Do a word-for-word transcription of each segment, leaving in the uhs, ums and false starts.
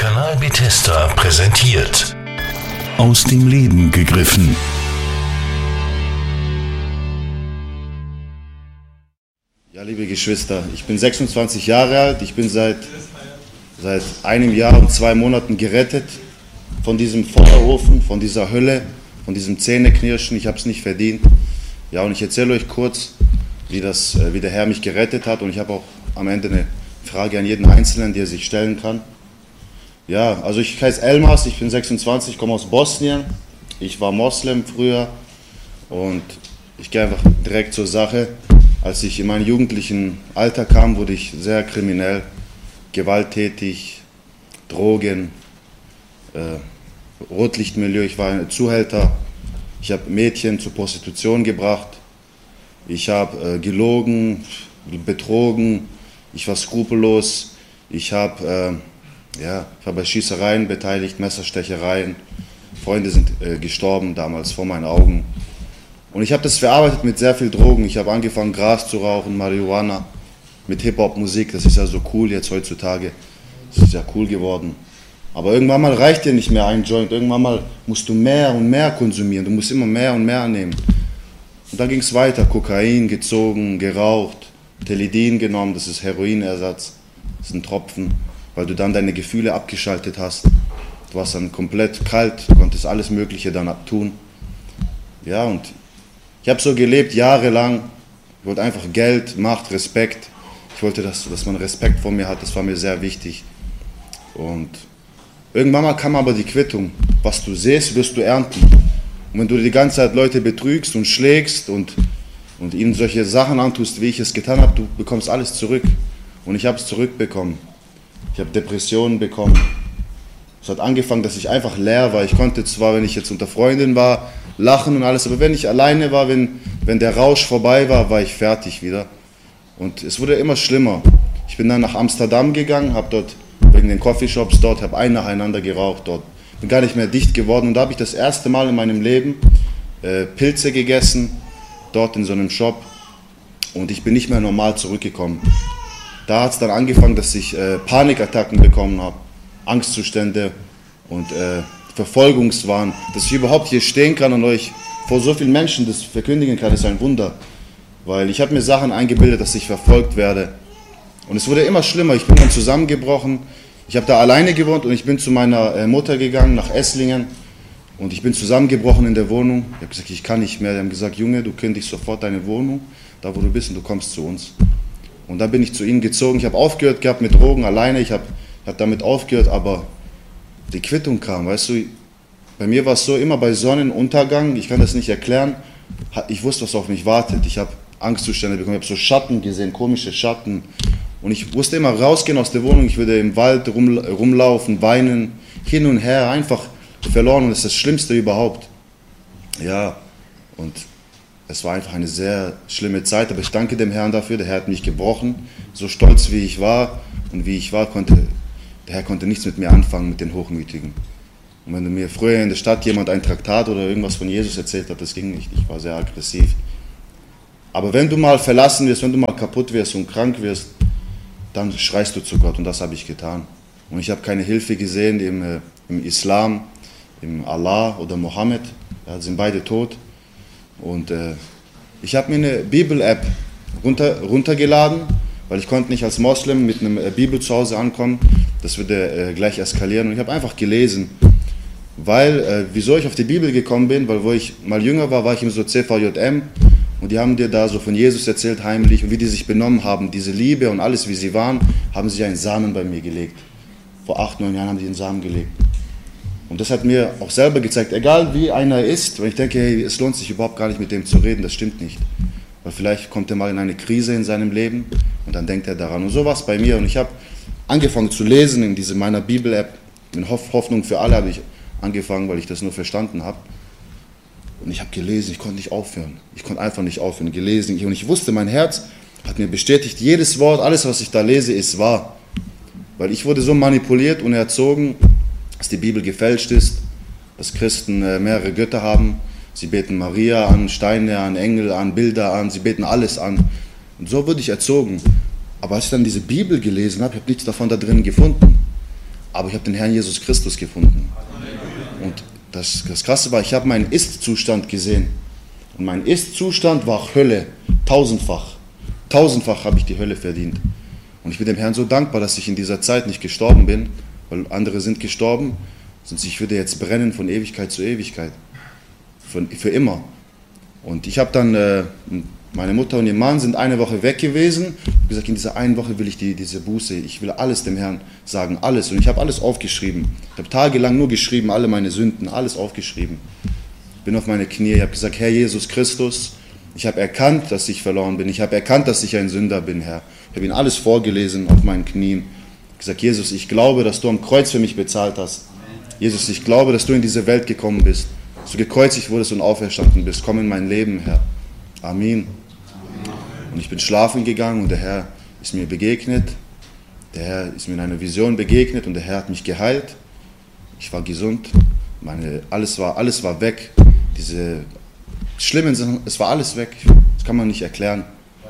Kanal Bethesda präsentiert. Aus dem Leben gegriffen. Ja, liebe Geschwister, ich bin sechsundzwanzig Jahre alt. Ich bin seit, seit einem Jahr und zwei Monaten gerettet von diesem Feuerofen, von dieser Hölle, von diesem Zähneknirschen. Ich habe es nicht verdient. Ja, und ich erzähle euch kurz, wie, das, wie der Herr mich gerettet hat. Und ich habe auch am Ende eine Frage an jeden Einzelnen, die er sich stellen kann. Ja, also ich heiße Elmas, ich bin sechsundzwanzig, komme aus Bosnien. Ich war Moslem früher und ich gehe einfach direkt zur Sache. Als ich in mein jugendlichen Alter kam, wurde ich sehr kriminell, gewalttätig, Drogen, äh, Rotlichtmilieu. Ich war ein Zuhälter. Ich habe Mädchen zur Prostitution gebracht. Ich habe äh, gelogen, betrogen. Ich war skrupellos. Ich habe äh, ja, ich war bei Schießereien beteiligt, Messerstechereien. Freunde sind äh, gestorben damals vor meinen Augen. Und ich habe das verarbeitet mit sehr viel Drogen. Ich habe angefangen, Gras zu rauchen, Marihuana, mit Hip-Hop-Musik. Das ist ja so cool jetzt heutzutage. Das ist ja cool geworden. Aber irgendwann mal reicht dir nicht mehr ein Joint. Irgendwann mal musst du mehr und mehr konsumieren. Du musst immer mehr und mehr nehmen. Und dann ging es weiter. Kokain gezogen, geraucht, Teledin genommen. Das ist Heroinersatz. Das ist ein Tropfen, weil du dann deine Gefühle abgeschaltet hast. Du warst dann komplett kalt, du konntest alles Mögliche dann tun. Ja, und ich habe so gelebt, jahrelang. Ich wollte einfach Geld, Macht, Respekt. Ich wollte, dass, dass man Respekt vor mir hat, das war mir sehr wichtig. Und irgendwann mal kam aber die Quittung. Was du sähst, wirst du ernten. Und wenn du die ganze Zeit Leute betrügst und schlägst und, und ihnen solche Sachen antust, wie ich es getan habe, du bekommst alles zurück. Und ich habe es zurückbekommen. Ich habe Depressionen bekommen. Es hat angefangen, dass ich einfach leer war. Ich konnte zwar, wenn ich jetzt unter Freundin war, lachen und alles, aber wenn ich alleine war, wenn, wenn der Rausch vorbei war, war ich fertig wieder. Und es wurde immer schlimmer. Ich bin dann nach Amsterdam gegangen, habe dort wegen den Coffeeshops dort, habe einen nacheinander geraucht dort. Bin gar nicht mehr dicht geworden und da habe ich das erste Mal in meinem Leben äh, Pilze gegessen, dort in so einem Shop. Und ich bin nicht mehr normal zurückgekommen. Da hat es dann angefangen, dass ich äh, Panikattacken bekommen habe, Angstzustände und äh, Verfolgungswahn. Dass ich überhaupt hier stehen kann und euch vor so vielen Menschen das verkündigen kann, ist ein Wunder. Weil ich habe mir Sachen eingebildet, dass ich verfolgt werde. Und es wurde immer schlimmer. Ich bin dann zusammengebrochen. Ich habe da alleine gewohnt und ich bin zu meiner äh, Mutter gegangen, nach Esslingen. Und ich bin zusammengebrochen in der Wohnung. Ich habe gesagt, ich kann nicht mehr. Die haben gesagt, Junge, du kündigst sofort deine Wohnung, da wo du bist, und du kommst zu uns. Und dann bin ich zu ihnen gezogen. Ich habe aufgehört gehabt mit Drogen alleine. Ich habe hab damit aufgehört, aber die Quittung kam, weißt du. Bei mir war es so, immer bei Sonnenuntergang, ich kann das nicht erklären, ich wusste, was auf mich wartet. Ich habe Angstzustände bekommen, ich habe so Schatten gesehen, komische Schatten. Und ich musste immer rausgehen aus der Wohnung, ich würde im Wald rum, rumlaufen, weinen, hin und her, einfach verloren. Und das ist das Schlimmste überhaupt. Ja, und es war einfach eine sehr schlimme Zeit, aber ich danke dem Herrn dafür. Der Herr hat mich gebrochen. So stolz wie ich war und wie ich war, konnte der Herr konnte nichts mit mir anfangen, mit den Hochmütigen. Und wenn mir früher in der Stadt jemand ein Traktat oder irgendwas von Jesus erzählt hat, das ging nicht. Ich war sehr aggressiv. Aber wenn du mal verlassen wirst, wenn du mal kaputt wirst und krank wirst, dann schreist du zu Gott, und das habe ich getan. Und ich habe keine Hilfe gesehen im, äh, im Islam, im Allah oder Mohammed. Ja, sind beide tot. Und äh, ich habe mir eine Bibel-App runter, runtergeladen, weil ich konnte nicht als Moslem mit einer äh, Bibel zu Hause ankommen. Das würde äh, gleich eskalieren. Und ich habe einfach gelesen. Weil, äh, wieso ich auf die Bibel gekommen bin, weil wo ich mal jünger war, war ich im so C V J M. Und die haben dir da so von Jesus erzählt, heimlich, und wie die sich benommen haben. Diese Liebe und alles, wie sie waren, haben sie einen Samen bei mir gelegt. Vor acht, neun Jahren haben die einen Samen gelegt. Und das hat mir auch selber gezeigt, egal wie einer ist, weil ich denke, hey, es lohnt sich überhaupt gar nicht mit dem zu reden, das stimmt nicht. Weil vielleicht kommt er mal in eine Krise in seinem Leben und dann denkt er daran. Und so war es bei mir. Und ich habe angefangen zu lesen in diese meiner Bibel-App. In Hoffnung für alle habe ich angefangen, weil ich das nur verstanden habe. Und ich habe gelesen, ich konnte nicht aufhören. Ich konnte einfach nicht aufhören, gelesen. Und ich wusste, mein Herz hat mir bestätigt, jedes Wort, alles, was ich da lese, ist wahr. Weil ich wurde so manipuliert und erzogen, dass die Bibel gefälscht ist, dass Christen mehrere Götter haben. Sie beten Maria an, Steine an, Engel an, Bilder an, sie beten alles an. Und so wurde ich erzogen. Aber als ich dann diese Bibel gelesen habe, ich habe nichts davon da drin gefunden. aber ich habe den Herrn Jesus Christus gefunden. Und das, das Krasse war, ich habe meinen Ist-Zustand gesehen. Und mein Ist-Zustand war Hölle, tausendfach. Tausendfach habe ich die Hölle verdient. Und ich bin dem Herrn so dankbar, dass ich in dieser Zeit nicht gestorben bin, weil andere sind gestorben, sonst ich würde jetzt brennen von Ewigkeit zu Ewigkeit. Für, für immer. Und ich habe dann, äh, meine Mutter und ihr Mann sind eine Woche weg gewesen. Ich habe gesagt, in dieser einen Woche will ich die, diese Buße, ich will alles dem Herrn sagen, alles. Und ich habe alles aufgeschrieben. Ich habe tagelang nur geschrieben, alle meine Sünden, alles aufgeschrieben. Bin auf meine Knie, ich habe gesagt, Herr Jesus Christus, ich habe erkannt, dass ich verloren bin. Ich habe erkannt, dass ich ein Sünder bin, Herr. Ich habe ihm alles vorgelesen auf meinen Knien. Ich habe gesagt, Jesus, ich glaube, dass du am Kreuz für mich bezahlt hast. Jesus, ich glaube, dass du in diese Welt gekommen bist. Dass du gekreuzigt wurdest und auferstanden bist. Komm in mein Leben, Herr. Amen. Und ich bin schlafen gegangen und der Herr ist mir begegnet. Der Herr ist mir in einer Vision begegnet und der Herr hat mich geheilt. Ich war gesund. Meine, alles war, alles war weg. Diese schlimmen Sachen, es war alles weg. Das kann man nicht erklären.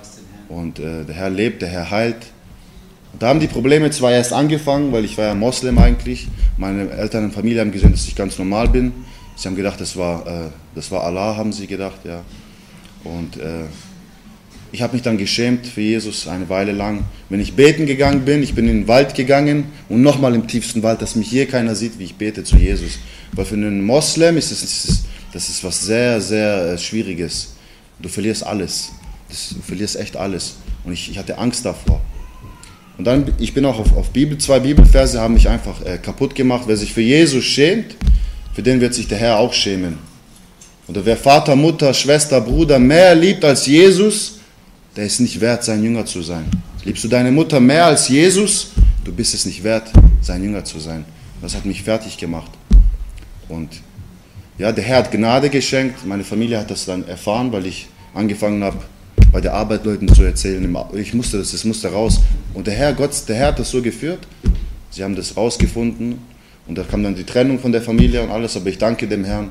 Und äh, der Herr lebt, der Herr heilt. Und da haben die Probleme zwar erst angefangen, weil ich war ja Moslem eigentlich. Meine Eltern und Familie haben gesehen, dass ich ganz normal bin. Sie haben gedacht, das war, äh, das war Allah, haben sie gedacht, ja. Und äh, ich habe mich dann geschämt für Jesus eine Weile lang. Wenn ich beten gegangen bin, ich bin in den Wald gegangen und nochmal im tiefsten Wald, dass mich hier keiner sieht, wie ich bete zu Jesus. Weil für einen Moslem ist es, das ist was sehr, sehr äh, Schwieriges. Du verlierst alles. Das, du verlierst echt alles. Und ich, ich hatte Angst davor. Und dann, ich bin auch auf, auf Bibel, zwei Bibelverse haben mich einfach äh, kaputt gemacht. Wer sich für Jesus schämt, für den wird sich der Herr auch schämen. Oder wer Vater, Mutter, Schwester, Bruder mehr liebt als Jesus, der ist nicht wert, sein Jünger zu sein. Liebst du deine Mutter mehr als Jesus, du bist es nicht wert, sein Jünger zu sein. Das hat mich fertig gemacht. Und ja, der Herr hat Gnade geschenkt. Meine Familie hat das dann erfahren, weil ich angefangen habe, bei der Arbeit Leuten zu erzählen. Ich musste das, das musste raus. Und der Herr, Gott, der Herr hat das so geführt. Sie haben das rausgefunden. Und da kam dann die Trennung von der Familie und alles. Aber ich danke dem Herrn.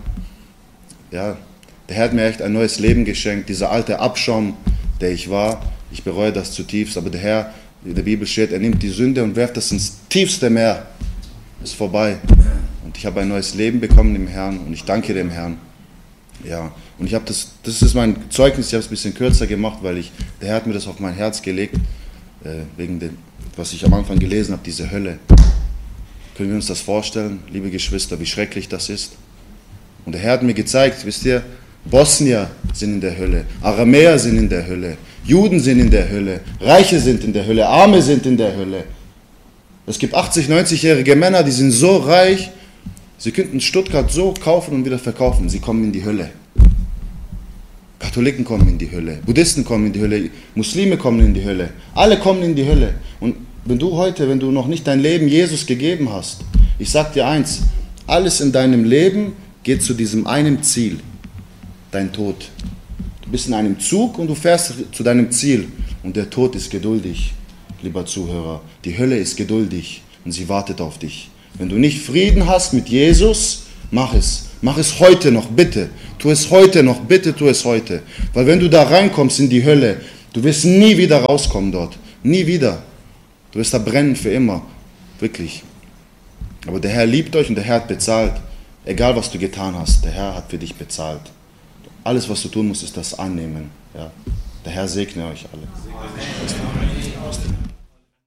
Ja, der Herr hat mir echt ein neues Leben geschenkt. Dieser alte Abschaum, der ich war, ich bereue das zutiefst. Aber der Herr, wie in der Bibel steht, er nimmt die Sünde und werft das ins tiefste Meer. Ist vorbei. Und ich habe ein neues Leben bekommen im Herrn. Und ich danke dem Herrn. Ja, und ich habe das, das ist mein Zeugnis, ich habe es ein bisschen kürzer gemacht, weil ich, der Herr hat mir das auf mein Herz gelegt, äh, wegen dem, was ich am Anfang gelesen habe, diese Hölle. Können wir uns das vorstellen, liebe Geschwister, wie schrecklich das ist? Und der Herr hat mir gezeigt, wisst ihr, Bosnier sind in der Hölle, Aramäer sind in der Hölle, Juden sind in der Hölle, Reiche sind in der Hölle, Arme sind in der Hölle. Es gibt achtzig-, neunzigjährige Männer, die sind so reich, sie könnten Stuttgart so kaufen und wieder verkaufen. Sie kommen in die Hölle. Katholiken kommen in die Hölle. Buddhisten kommen in die Hölle. Muslime kommen in die Hölle. Alle kommen in die Hölle. Und wenn du heute, wenn du noch nicht dein Leben Jesus gegeben hast, ich sag dir eins, alles in deinem Leben geht zu diesem einen Ziel. Dein Tod. Du bist in einem Zug und du fährst zu deinem Ziel. Und der Tod ist geduldig, lieber Zuhörer. Die Hölle ist geduldig und sie wartet auf dich. Wenn du nicht Frieden hast mit Jesus, mach es. Mach es heute noch, bitte. Tu es heute noch, bitte tu es heute. Weil wenn du da reinkommst in die Hölle, du wirst nie wieder rauskommen dort. Nie wieder. Du wirst da brennen für immer. Wirklich. Aber der Herr liebt euch und der Herr hat bezahlt. Egal was du getan hast, der Herr hat für dich bezahlt. Alles was du tun musst, ist das annehmen. Ja. Der Herr segne euch alle.